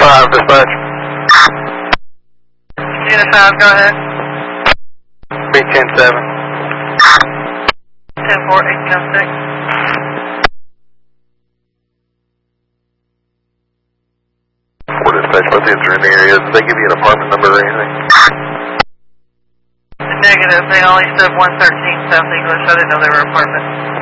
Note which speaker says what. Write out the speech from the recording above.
Speaker 1: 5, dispatch.
Speaker 2: Unit 5, go ahead.
Speaker 1: Be 10-7.
Speaker 2: 10-4, 1806.
Speaker 1: Dispatch, both ends are in the area. Did they give you an apartment number or anything?
Speaker 2: Negative. They only said 113 South English. I didn't know they were apartments.